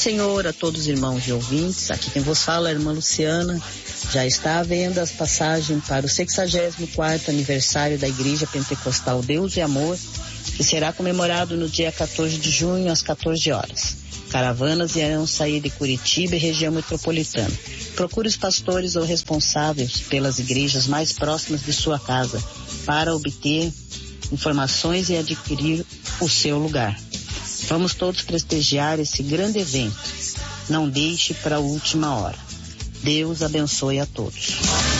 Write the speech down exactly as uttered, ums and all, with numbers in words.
Senhor, a todos os irmãos e ouvintes, aqui quem vos fala é a irmã Luciana. Já está à venda as passagens para o sexagésimo quarto aniversário da Igreja Pentecostal Deus e Amor, que será comemorado no dia quatorze de junho, às quatorze horas. Caravanas irão sair de Curitiba e região metropolitana. Procure os pastores ou responsáveis pelas igrejas mais próximas de sua casa para obter informações e adquirir o seu lugar. Vamos todos prestigiar esse grande evento. Não deixe para a última hora. Deus abençoe a todos.